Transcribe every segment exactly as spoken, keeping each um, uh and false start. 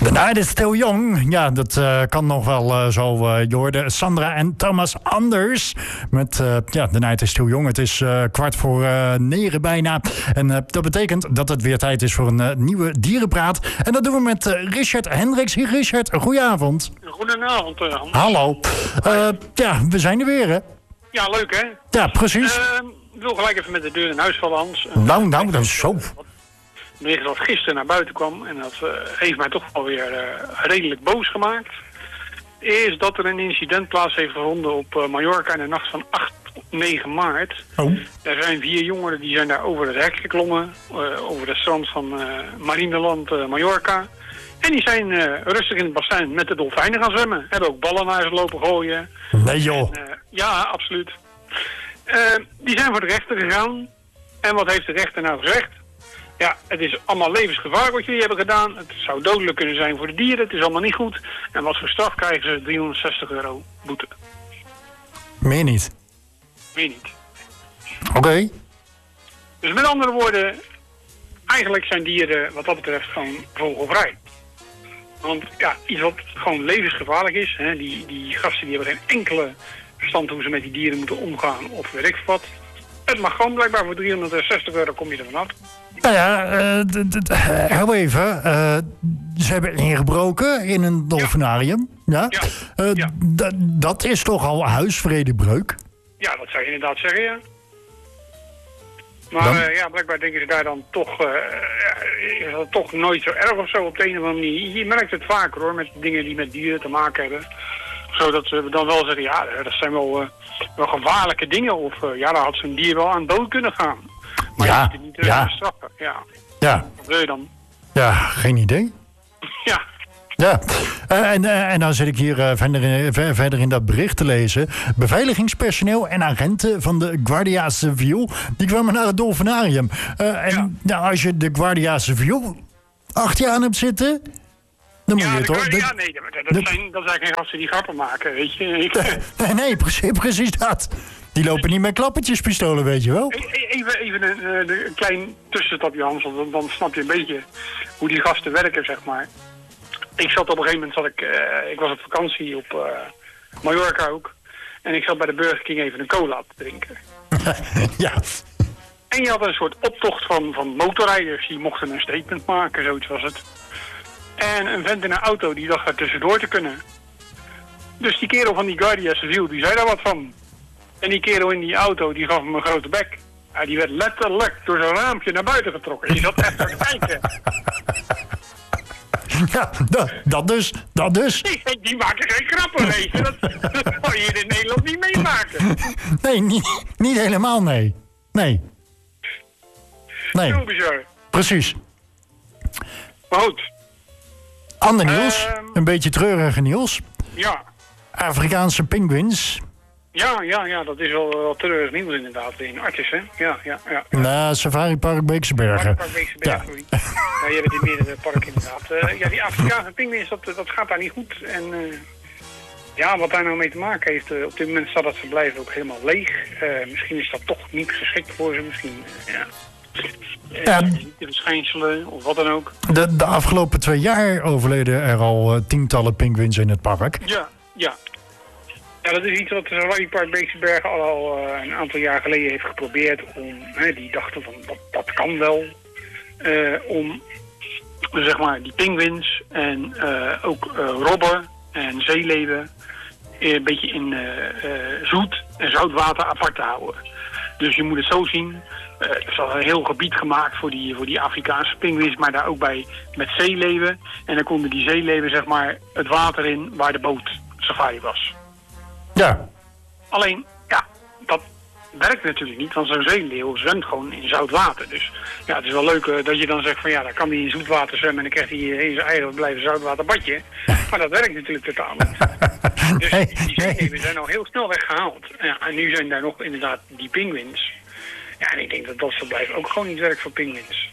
The Night is Still Young. Ja, dat uh, kan nog wel uh, zo. Uh, je hoorde Sandra en Thomas Anders met uh, ja, The Night is Still Young. Het is uh, kwart voor uh, negen bijna. En uh, dat betekent dat het weer tijd is voor een uh, nieuwe dierenpraat. En dat doen we met uh, Richard Hendricks. Hier Richard, een goedenavond. Goedenavond. Uh, Hallo. Uh, ja, we zijn er weer hè. Ja, leuk hè? Ja, precies. Uh, ik wil gelijk even met de deur in huis vallen, Hans. Uh, nou, nou, dat is zo... Vanwege dat gisteren naar buiten kwam en dat uh, heeft mij toch wel weer uh, redelijk boos gemaakt. Is dat er een incident plaats heeft gevonden op uh, Mallorca in de nacht van acht op negen maart. Oh. Er zijn vier jongeren die zijn daar over het hek geklommen, uh, over het strand van uh, Marineland uh, Mallorca. En die zijn uh, rustig in het bassin met de dolfijnen gaan zwemmen. Hebben ook ballen naar ze lopen gooien. Nee joh. En, uh, ja, absoluut. Uh, die zijn voor de rechter gegaan. En wat heeft de rechter nou gezegd? Ja, het is allemaal levensgevaarlijk wat jullie hebben gedaan. Het zou dodelijk kunnen zijn voor de dieren. Het is allemaal niet goed. En wat voor straf krijgen ze? driehonderdzestig euro boete. Meer niet? Meer niet. Oké. Okay. Dus met andere woorden, eigenlijk zijn dieren wat dat betreft gewoon vogelvrij. Want ja, iets wat gewoon levensgevaarlijk is. Hè, die, die gasten die hebben geen enkele verstand hoe ze met die dieren moeten omgaan of weet ik wat. Het mag gewoon blijkbaar voor driehonderdzestig euro kom je er vanaf. Nou ja, uh, heel even. Uh, ze hebben ingebroken in een dolfinarium. Ja. ja. ja. Uh, ja. D- dat is toch al huisvredebreuk? Ja, dat zou je inderdaad zeggen, ja. Maar uh, ja, blijkbaar denken ze daar dan toch, uh, is dat toch nooit zo erg of zo op de een of andere manier. Je merkt het vaker hoor, met dingen die met dieren te maken hebben. Zodat we dan wel zeggen, ja, dat zijn wel, uh, wel gevaarlijke dingen. Of uh, ja, daar had zo'n dier wel aan dood kunnen gaan. Maar ja, je moet het niet uh, ja. straffen. Ja. Ja. Wat wil je dan? Ja, geen idee. Ja. Ja, uh, en, uh, en dan zit ik hier uh, verder, in, ver, verder in dat bericht te lezen. Beveiligingspersoneel en agenten van de Guardia Civil, die kwamen naar het dolfinarium. Uh, en ja. nou, als je de Guardia Civil achter je aan hebt zitten, dan moet ja, je toch... Ja, nee, dat, dat, zijn, dat zijn geen gasten die grappen maken, weet je. nee, nee, precies, precies dat. Die lopen niet met klappertjespistolen, weet je wel. Even, even een, een klein tussenstapje, Hans, want dan snap je een beetje hoe die gasten werken, zeg maar. Ik zat op een gegeven moment, zat ik, uh, ik was op vakantie op uh, Mallorca ook. En ik zat bij de Burger King even een cola te drinken. Ja. En je had een soort optocht van, van motorrijders, die mochten een statement maken, zoiets was het. En een vent in een auto, die dacht daar tussendoor te kunnen. Dus die kerel van die Guardia Civil, die zei daar wat van. En die kerel in die auto, die gaf hem een grote bek. Ja, die werd letterlijk door zo'n raampje naar buiten getrokken. Die zat echt te kijken. Ja, dat, dat dus, dat dus. Die, die maken geen grappen, weet je. Dat, dat kan je hier in Nederland niet meemaken. Nee, niet, niet helemaal, nee. Nee. Nee. Heel bizar. Precies. Maar goed. Ander nieuws, uh, een beetje treurige nieuws. Ja. Afrikaanse pinguïns. Ja, ja, ja, dat is wel, wel treurig nieuws inderdaad. In Artis, hè? Ja, ja, ja. ja. Na Safari Park Beekse Bergen. Park Beekse Bergen, sorry. Ja. Ja, je hebt het in meerdere parken inderdaad. Uh, ja, die Afrikaanse pinguïns, dat, dat gaat daar niet goed. En uh, ja, wat daar nou mee te maken heeft, uh, op dit moment staat dat verblijf ook helemaal leeg. Uh, misschien is dat toch niet geschikt voor ze, misschien, uh, ja. Uh, ja. Niet de verschijnselen of wat dan ook. De, de afgelopen twee jaar overleden er al uh, tientallen pinguïns in het park. Ja, ja. Ja, dat is iets wat de Safari Park Beekse Bergen al, al uh, een aantal jaar geleden heeft geprobeerd om, hè, die dachten van, dat, dat kan wel, uh, om, zeg maar, die pinguïns en uh, ook uh, robben en zeeleeuwen uh, een beetje in uh, uh, zoet en zoutwater apart te houden. Dus je moet het zo zien, uh, er is al een heel gebied gemaakt voor die, voor die Afrikaanse pinguïns, maar daar ook bij met zeeleeuwen. En dan konden die zeeleeuwen, zeg maar, het water in waar de boot safari was. Ja. Alleen, ja, dat werkt natuurlijk niet, want zo'n zeeleeuw zwemt gewoon in zout water. Dus ja, het is wel leuk uh, dat je dan zegt van ja, dan kan hij in zoet water zwemmen en dan krijgt hij in zijn eigen blijven zoutwaterbadje. Maar dat werkt natuurlijk totaal niet. Dus nee, die zeeleeuwen nee. zijn al heel snel weggehaald. Ja, en nu zijn daar nog inderdaad die pinguïns. Ja, en ik denk dat dat verblijf ook gewoon niet werkt voor pinguïns.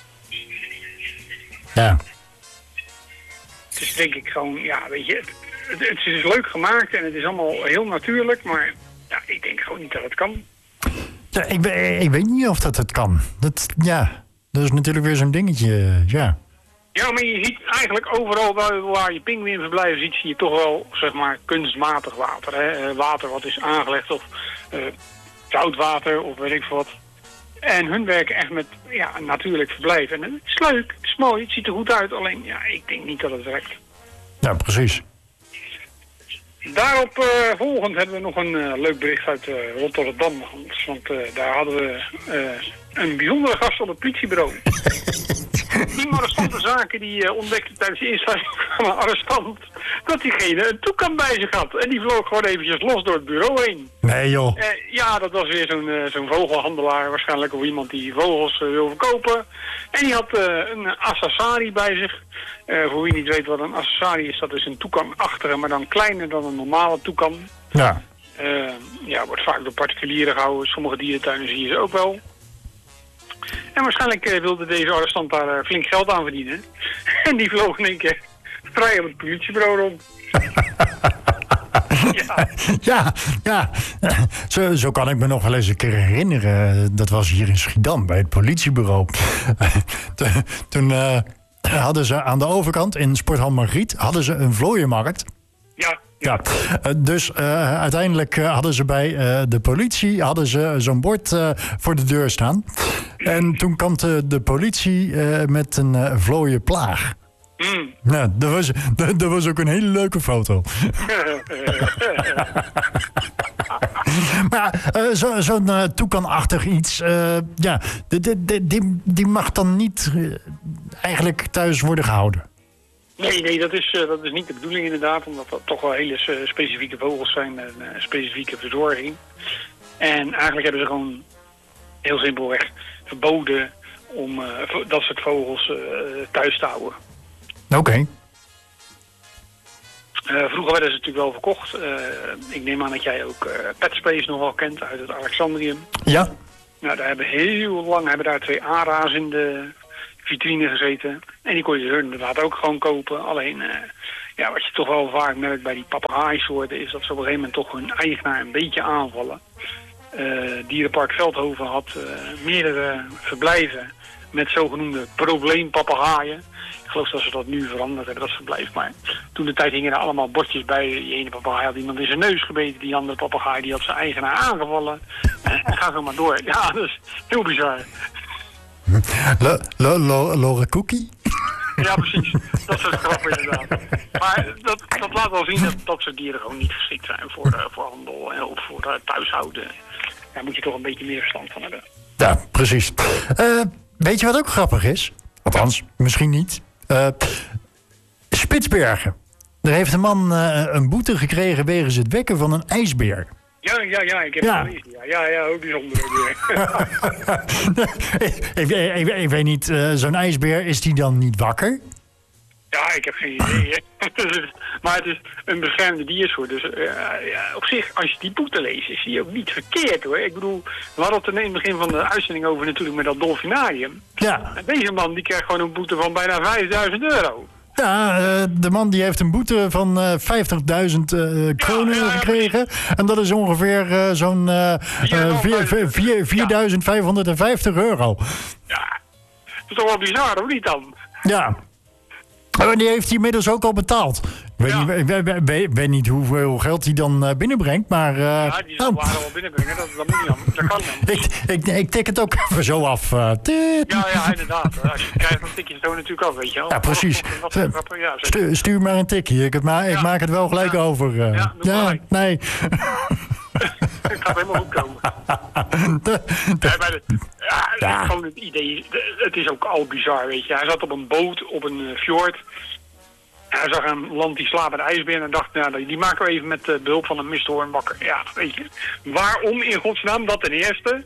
Ja. Dus denk ik gewoon, ja, weet je, het, het, het is leuk gemaakt en het is allemaal heel natuurlijk, maar ja, ik denk gewoon niet dat het kan. Ja, ik, ik weet niet of dat het kan. Dat, ja, dat is natuurlijk weer zo'n dingetje, ja. Ja, maar je ziet eigenlijk overal waar, waar je pinguïnverblijven ziet, zie je toch wel, zeg maar, kunstmatig water. Hè? Uh, water wat is aangelegd of uh, zoutwater of weet ik veel wat. En hun werken echt met ja, natuurlijk verblijf. En het is leuk, het is mooi, het ziet er goed uit. Alleen, ja, ik denk niet dat het werkt. Ja, precies. Daarop uh, volgend hebben we nog een uh, leuk bericht uit uh, Rotterdam. Want uh, daar hadden we uh, een bijzondere gast op het politiebureau. Die arrestante zaken die uh, ontdekte tijdens de instelling van een arrestant dat diegene een toekan bij zich had. En die vloog gewoon eventjes los door het bureau heen. Nee joh. Uh, ja, dat was weer zo'n uh, zo'n vogelhandelaar waarschijnlijk, of iemand die vogels uh, wil verkopen. En die had uh, een accessorie bij zich. Uh, voor wie niet weet wat een accessorie is, dat is een toekan achteren, maar dan kleiner dan een normale toekan. Ja. Uh, ja, wordt vaak door particulieren gehouden. Sommige dierentuinen zie je ze ook wel. En waarschijnlijk uh, wilde deze arrestant daar uh, flink geld aan verdienen. En die vloog in één keer vrij op het politiebureau rond. Ja, ja, ja. Zo, zo kan ik me nog wel eens een keer herinneren. Dat was hier in Schiedam bij het politiebureau. Toen uh, hadden ze aan de overkant in Sporthal Margriet hadden ze een vlooienmarkt. Ja. Ja, dus uh, uiteindelijk uh, hadden ze bij uh, de politie hadden ze zo'n bord uh, voor de deur staan. En toen kwam de, de politie uh, met een uh, vlooien plaag. Mm. Ja, dat was, dat, dat was ook een hele leuke foto. Maar uh, zo'n zo uh, toekanachtig iets, uh, ja, die, die, die, die mag dan niet uh, eigenlijk thuis worden gehouden. Nee, nee, dat is, uh, dat is niet de bedoeling inderdaad, omdat dat toch wel hele uh, specifieke vogels zijn met een uh, specifieke verzorging. En eigenlijk hebben ze gewoon heel simpelweg verboden om uh, dat soort vogels uh, thuis te houden. Oké. Okay. Uh, vroeger werden ze natuurlijk wel verkocht. Uh, ik neem aan dat jij ook uh, Petspace nog wel kent uit het Alexandrium. Ja. Nou, daar hebben heel lang hebben daar twee ara's in de vitrine gezeten. En die kon je er inderdaad ook gewoon kopen. Alleen, uh, ja, wat je toch wel vaak merkt bij die papegaaisoorten is dat ze op een gegeven moment toch hun eigenaar een beetje aanvallen. Uh, Dierenpark Veldhoven had uh, meerdere verblijven met zogenoemde probleempapegaaien. Ik geloof dat ze dat nu veranderd hebben, dat verblijf. Maar toen de tijd hingen er allemaal bordjes bij. Die ene papegaai had iemand in zijn neus gebeten. Die andere papegaai die had zijn eigenaar aangevallen. En, en ga zo maar door. Ja, dat is heel bizar. Lore Cookie? Ja, precies. Dat soort grappen inderdaad. Maar dat, dat laat wel zien dat dat soort dieren gewoon niet geschikt zijn voor, uh, voor handel en, of voor uh, thuishouden. Daar moet je toch een beetje meer verstand van hebben. Ja, precies. Uh, weet je wat ook grappig is? Althans, misschien niet. Uh, Spitsbergen. Er heeft een man uh, een boete gekregen wegens het wekken van een ijsbeer. Ja, ja, ja, ik heb het gelezen. Ja, ja, ja, ook bijzonder. ik, ik, ik weet niet, uh, zo'n ijsbeer, is die dan niet wakker? Ja, ik heb geen idee. Maar het is een beschermde diersoort. Dus uh, ja, op zich, als je die boete leest, is die ook niet verkeerd hoor. Ik bedoel, we hadden het er in het begin van de uitzending over natuurlijk met dat dolfinarium. Ja. En deze man die krijgt gewoon een boete van bijna vijfduizend euro. Ja, uh, de man die heeft een boete van uh, vijftigduizend uh, kronen ja, ja, ja, gekregen. En dat is ongeveer uh, zo'n uh, uh, vierduizend vijfhonderdvijftig euro. Ja, dat is toch wel bizar, of niet dan? Ja. En die heeft hij inmiddels ook al betaald. Ik weet, ja. niet, ik, weet, weet, weet niet hoeveel geld hij dan uh, binnenbrengt, maar... Uh, ja, die zal waren wel binnenbrengen, dat, dat moet niet aan. Dat kan niet ik, ik, ik tik het ook even zo af. Uh, ja, ja, inderdaad. Als je krijgt, dan tik je het zo natuurlijk af, weet je wel. Ja, precies. Ja, stuur, stuur maar een tikje. Ik, het ma- ik ja. maak het wel gelijk ja. over. Uh. Ja, ja nee. Het gaat helemaal goed komen. de, de, ja, maar de, ja, ja. Gewoon het idee, het is ook al bizar, weet je. Hij zat op een boot, op een uh, fjord. Hij zag een land die slaapt met ijsbeer en dacht, nou, die maken we even met uh, behulp van een misthoorn wakker. Ja, weet je. Waarom in godsnaam dat ten eerste?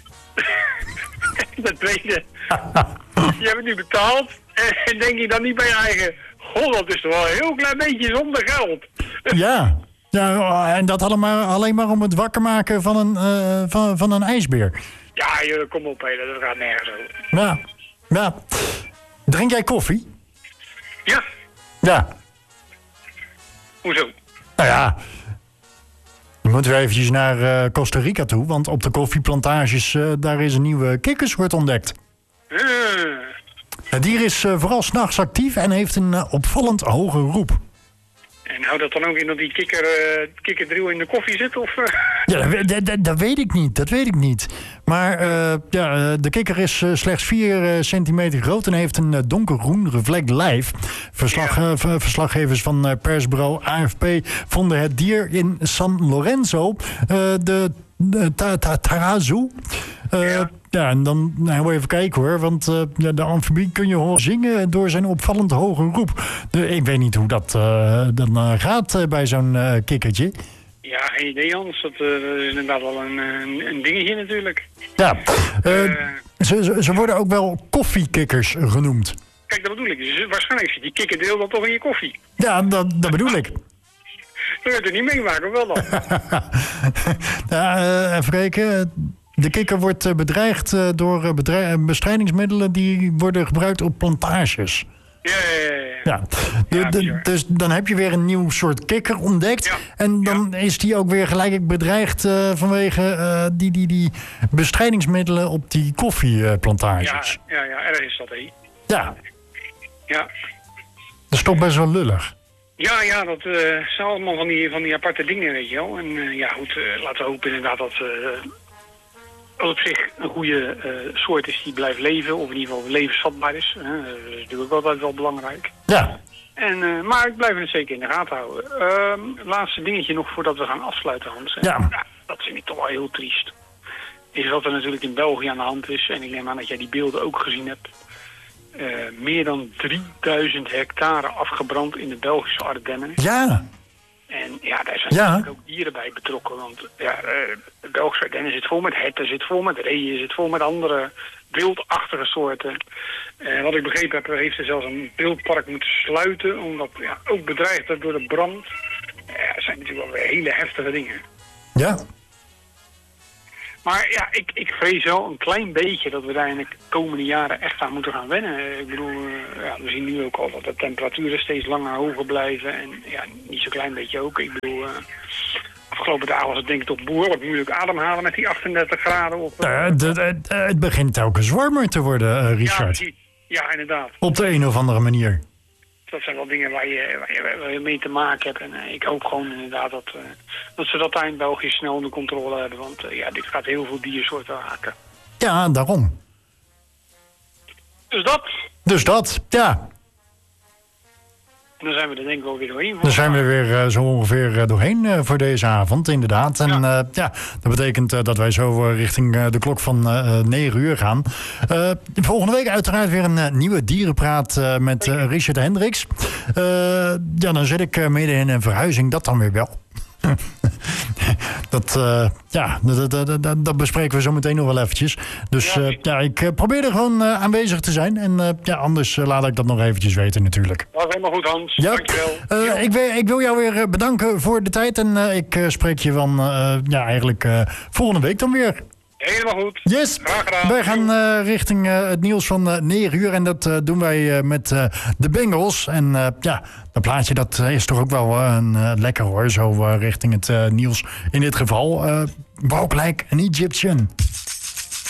Ten tweede, je hebt het nu betaald en denk je dan niet bij je eigen, god, dat is toch wel een heel klein beetje zonder geld. Ja. Ja, en dat allemaal alleen maar om het wakker maken van een, uh, van, van een ijsbeer. Ja, je, kom op, hè, dat gaat nergens over. Ja, ja. Drink jij koffie? Ja. Ja. Hoezo? Nou ja, dan moeten we eventjes naar uh, Costa Rica toe, want op de koffieplantages uh, daar is een nieuwe kikkersoort ontdekt. Uh. Het dier is uh, vooral 's nachts actief en heeft een uh, opvallend hoge roep. En houdt dat dan ook in dat die kikker, uh, kikkerdriel in de koffie zit? Of, uh? Ja, dat, dat, dat weet ik niet. Dat weet ik niet. Maar uh, ja, de kikker is uh, slechts vier centimeter groot en heeft een uh, donkergroen reflect lijf. Verslag, ja. uh, verslaggevers van uh, persbureau A F P vonden het dier in San Lorenzo, uh, de, de ta, ta, Tarazu. Uh, ja. ja, en dan nou, even kijken hoor, want uh, de amfibie kun je horen zingen door zijn opvallend hoge roep. De, ik weet niet hoe dat uh, dan uh, gaat uh, bij zo'n uh, kikkertje. Ja, geen idee Hans. Dat, uh, dat is inderdaad wel een, een, een dingetje natuurlijk. Ja, uh, uh, ze, ze worden ook wel koffiekikkers genoemd. Kijk, dat bedoel ik. Dus waarschijnlijk zit die kikkerdeel dan toch in je koffie. Ja, dat, dat bedoel ik. Dat je het er niet meemaken, wel dan. ja, uh, even kijken. De kikker wordt bedreigd door bestrijdingsmiddelen die worden gebruikt op plantages. Ja, ja, ja. ja. ja. De, ja de, dus dan heb je weer een nieuw soort kikker ontdekt. Ja. En dan ja. is die ook weer gelijk bedreigd uh, vanwege uh, die, die, die bestrijdingsmiddelen op die koffieplantages. Ja, ja, ja, erg is dat, hé. Ja. Ja. Dat is toch best wel lullig. Ja, ja, dat uh, zijn allemaal van die, van die aparte dingen, weet je wel. En uh, ja, goed, uh, laten we hopen inderdaad dat... Uh, Dat op zich een goede uh, soort is die blijft leven, of in ieder geval levensvatbaar is. Uh, dat is natuurlijk ook altijd wel belangrijk. Ja. En, uh, maar ik blijf het zeker in de gaten houden. Uh, laatste dingetje nog voordat we gaan afsluiten, Hans. Ja. Ja, dat vind ik toch wel heel triest. Is wat er natuurlijk in België aan de hand is. En ik neem aan dat jij die beelden ook gezien hebt. Uh, meer dan drieduizend hectare afgebrand in de Belgische Ardennen. Ja. En ja, daar zijn ja. natuurlijk ook dieren bij betrokken. Want ja, uh, de Belgische Ardennen zit vol met herten, zit vol met reeën, zit vol met andere wildachtige soorten. Uh, wat ik begrepen heb, heeft er zelfs een wildpark moeten sluiten, omdat ja, ook bedreigd werd door de brand. Ja, dat zijn natuurlijk wel weer hele heftige dingen. Ja. Maar ja, ik, ik vrees wel een klein beetje dat we daar in de komende jaren echt aan moeten gaan wennen. Ik bedoel, uh, ja, we zien nu ook al dat de temperaturen steeds langer hoger blijven. En ja, niet zo'n klein beetje ook. Ik bedoel, uh, afgelopen dagen was het denk ik toch behoorlijk moeilijk ademhalen met die achtendertig graden. Op, uh, uh, de, de, de, het begint telkens warmer te worden, uh, Richard. Ja, ja, inderdaad. Op de een of andere manier. Dat zijn wel dingen waar je, waar je, waar je mee te maken hebt. En uh, ik hoop gewoon inderdaad dat, uh, dat ze dat daar in België snel onder controle hebben. Want uh, ja, dit gaat heel veel diersoorten raken. Ja, daarom. Dus dat. Dus dat, ja. En dan zijn we er denk ik wel weer doorheen. Dan zijn we er weer uh, zo ongeveer uh, doorheen uh, voor deze avond, inderdaad. En ja, uh, ja dat betekent uh, dat wij zo uh, richting uh, de klok van uh, negen uur gaan. Uh, volgende week uiteraard weer een uh, nieuwe dierenpraat uh, met uh, Richard Hendricks. Uh, ja, dan zit ik uh, midden in een verhuizing, dat dan weer wel. dat, uh, ja, dat, dat, dat, dat bespreken we zo meteen nog wel eventjes. Dus ja, uh, ja ik uh, probeer er gewoon uh, aanwezig te zijn. En uh, ja, anders uh, laat ik dat nog eventjes weten natuurlijk. Dat is helemaal goed, Hans. Ja. Dankjewel. Uh, ik, wil, ik wil jou weer bedanken voor de tijd. En uh, ik uh, spreek je van uh, ja, eigenlijk uh, volgende week dan weer. Helemaal goed. Yes. Graag gedaan. Wij gaan uh, richting uh, het nieuws van uh, negen uur. En dat uh, doen wij uh, met uh, de Bengals. En uh, ja, dat plaatje dat uh, is toch ook wel uh, een, uh, lekker hoor. Zo uh, richting het uh, nieuws. In dit geval, uh, Walk Like an Egyptian.